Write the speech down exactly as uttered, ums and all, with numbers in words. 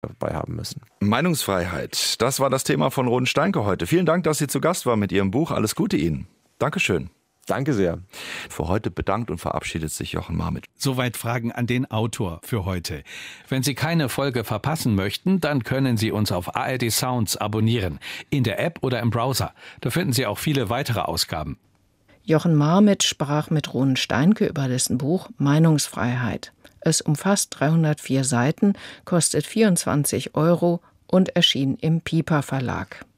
dabei haben müssen. Meinungsfreiheit, das war das Thema von Ron Steinke heute. Vielen Dank, dass Sie zu Gast waren mit Ihrem Buch. Alles Gute Ihnen. Dankeschön. Danke sehr. Für heute bedankt und verabschiedet sich Jochen Marmit. Soweit Fragen an den Autor für heute. Wenn Sie keine Folge verpassen möchten, dann können Sie uns auf A R D Sounds abonnieren. In der App oder im Browser. Da finden Sie auch viele weitere Ausgaben. Jochen Marmit sprach mit Ron Steinke über dessen Buch Meinungsfreiheit. Es umfasst dreihundertvier Seiten, kostet vierundzwanzig Euro und erschien im Piper Verlag.